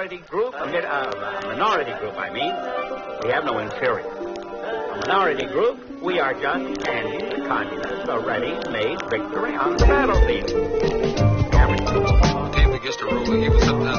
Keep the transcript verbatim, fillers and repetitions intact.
majority group, a, mi- uh, a minority group, I mean, we have no inferior. A minority group, we are just handing the communists a ready-made victory on the battlefield. Came against a ruling. He was sitting down